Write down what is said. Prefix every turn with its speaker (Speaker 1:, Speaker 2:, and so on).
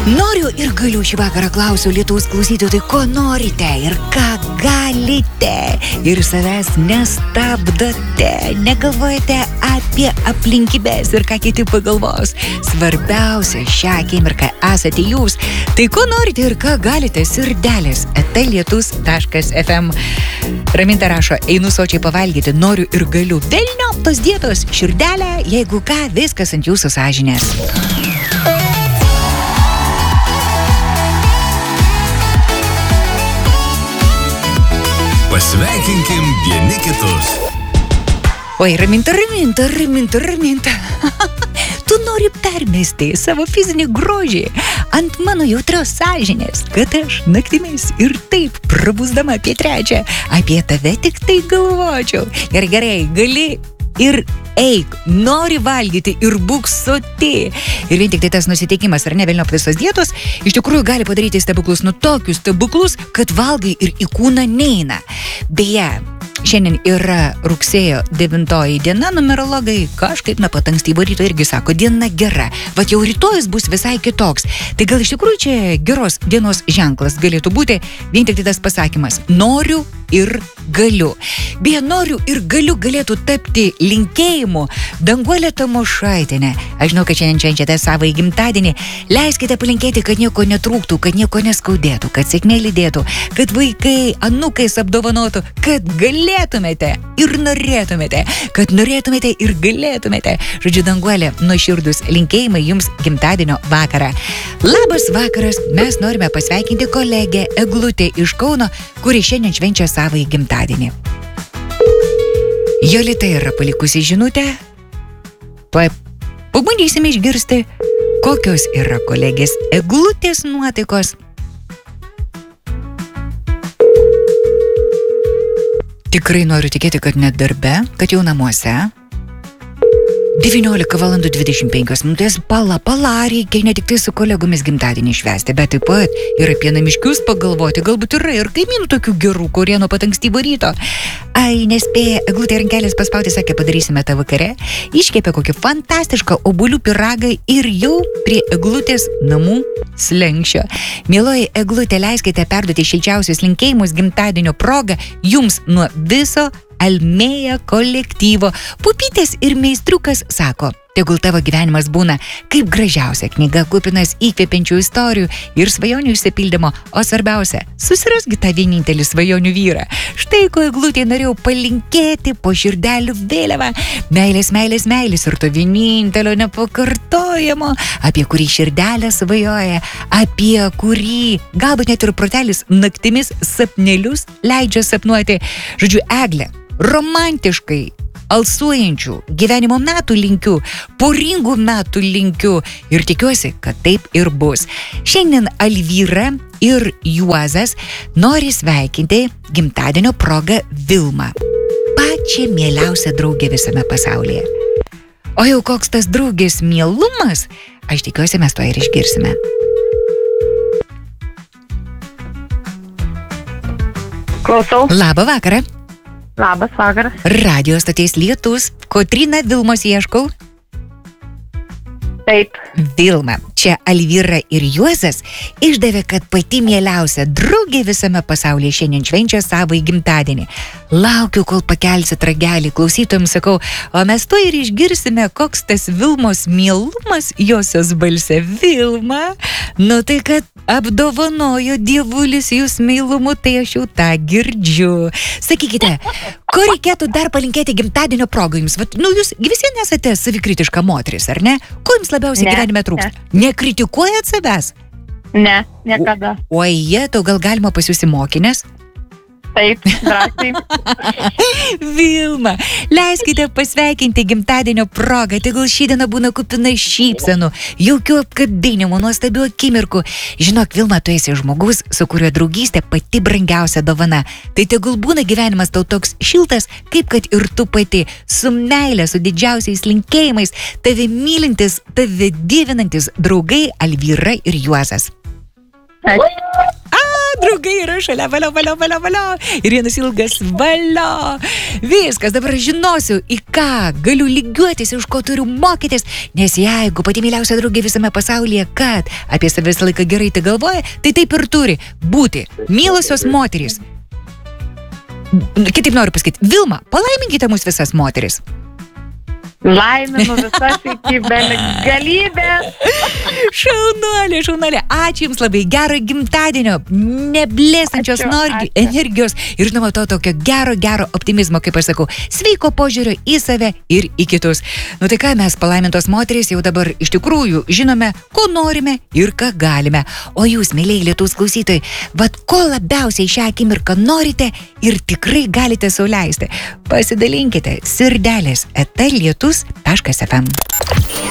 Speaker 1: Noriu ir galiu šį vakarą klausiu Lietuvos klausytojų, tai ko norite ir ką galite ir savęs nestabdote, negalvojate apie aplinkybės ir ką kiti pagalvos. Svarbiausia šią akimirką esate jūs, tai ko norite ir ką galite, sirdelės @lietus.fm. Raminta rašo, einu sočiai pavalgyti, noriu ir galiu. Velniop tos dietos, širdelė, jeigu ką, viskas ant jūsų sąžinės.
Speaker 2: Pasveikinkim vieni kitus.
Speaker 1: Oi, Raminta. Tu nori permesti savo fizinį grožį ant mano jautrios sąžinės, kad aš naktimis ir taip prabusdama apie 3 apie tave tik tai galvočiau. Gerai, gali ir eik, nori valgyti ir būk soti. Ir vien tik tai tas nusiteikimas, ar ne, velniop visos dietos, iš tikrųjų gali padaryti stebuklus, tokius stebuklus, kad valgai ir į kūną neina. Beje, šiandien yra rugsėjo 9 diena, numerologai kažkaip nuo pat ankstyvo ryto irgi sako, diena gera, vat jau rytojus bus visai kitoks. Tai gal iš tikrųjų čia geros dienos ženklas galėtų būti vien tik tai tas pasakymas, noriu ir galiu. Beje, noriu ir galiu galėtų tapti linkėjimu Danguolė Tamošaitienė. Aš žinau, kad šiandien švenčiate savo gimtadienį. Leiskite palinkėti, kad nieko netrūktų, kad nieko neskaudėtų, kad sėkmė lydėtų, kad vaikai anūkais apdovanotų, kad galėtumėte ir norėtumėte, kad norėtumėte ir galėtumėte. Žodžiu, Danguolė, nuoširdūs linkėjimai jums gimtadienio vakarą. Labas vakaras, mes norime pasveikinti kolegę Eglutę iš Kauno, kuri šiandien švenčia savo gimtadienį. Jolita yra palikusi žinutę. Tuoj pabandysime išgirsti, kokios yra kolegės Eglutės nuotaikos. Tikrai noriu tikėti, kad net darbe, kad jau namuose. 19:25. Pala, reikia ne tik tai su kolegomis gimtadienį švęsti, bet taip pat ir apie namiškius pagalvoti, galbūt yra ir kaimynų tokių gerų, kurie nuo pat ankstyvo ryto. Ai, nespėja, Eglutė rankelės paspauti, sakė, padarysime tą vakare, iškepė kokį fantastišką obuolių pyragą ir jau prie Eglutės namų slenksčio. Mieloji Eglutė, leiskite perduoti šilčiausius linkėjimus gimtadienio proga jums nuo viso Almėja kolektyvo. Pupytės ir meistriukas sako, tegul tavo gyvenimas būna kaip gražiausia knyga, kupinas įkvepiančių istorijų ir svajonių išsipildymo, o svarbiausia, susirasgi tą vienintelį svajonių vyrą. Štai ko Eglutė norėjau palinkėti po širdelių vėliavą. Meilės ir to vienintelio nepakartojamo, apie kurį širdelė svajoja, apie kurį galbūt net ir protelis naktimis sapnelius leidžia sapnuoti. Žodžiu, Eglė, romantiškai alsuojančių gyvenimo metų linkiu, poringų metų linkiu ir tikiuosi, kad taip ir bus. Šiandien Alvyra ir Juozas nori sveikinti gimtadienio proga Vilmą. Pačia mieliausia draugė visame pasaulyje. O jau koks tas draugės mielumas, aš tikiuosi, mes to ir išgirsime.
Speaker 3: Klausau.
Speaker 1: Labą vakarą.
Speaker 3: Labas vakaras.
Speaker 1: Radio stoties Lietus. Kotryna, Vilmos ieškau.
Speaker 3: Taip.
Speaker 1: Vilma, čia Alvyra ir Juozas išdavė, kad pati mieliausia draugė visame pasaulyje šiandien švenčia savo gimtadienį. Laukiu, kol pakelsit ragelį, klausytojams sakau, o mes to ir išgirsime, koks tas Vilmos mielumas josios balse. Vilma, nu tai kad apdovanojo dievulis jūs meilumu, tai aš jau tą girdžiu. Sakykite, ko reikėtų dar palinkėti gimtadienio progą jums? Vat, jūs visi nesate savikritiška moteris, ar ne? Ko jums labiausiai gyvenime trūksta? Nekritikuojat savęs?
Speaker 3: Ne, niekada.
Speaker 1: Oi, tau gal galima pasiųsti mokinės?
Speaker 3: Taip, drąsiai.
Speaker 1: Vilma, leiskite pasveikinti gimtadienio progą, tegul ši diena būna kupina šypsenų, jaukių apkabinimų, nuostabių akimirkų. Žinok, Vilma, tu esi žmogus, su kuriuo draugystė pati brangiausia dovana. Tai tegul būna gyvenimas tau toks šiltas, kaip kad ir tu pati, su meile, su didžiausiais linkėjimais, tave mylintis, tave dievinantis draugai Alvyra ir Juozas.
Speaker 3: Ačiū.
Speaker 1: draugai yra šalia, valio. Ir vienas ilgas valio. Viskas, dabar žinosiu, į ką galiu lygiuotis, iš ko turiu mokytis, nes jeigu pati myliausia draugė visame pasaulyje, kad apie save visą laiką gerai tai galvoja, tai taip ir turi būti mylusios moterys. Kitaip noriu pasakyti, Vilma, palaiminkite mus visas moteris.
Speaker 3: Laiminu visas iki begalybės.
Speaker 1: Šaunuolė. Ačiū Jums labai, gero gimtadienio, neblėstančios energijos ir žinoma to tokio gero optimizmo, kaip aš sakau, sveiko požiūrio į save ir į kitus. Nu tai ką, mes palaimintos moterys jau dabar iš tikrųjų žinome, ko norime ir ką galime. O jūs, mėlyjei Lietuvos klausytojai, vat ko labiausiai šią akimirką norite ir tikrai galite sau leisti. Pasidalinkite sirdelės @lietus.fm.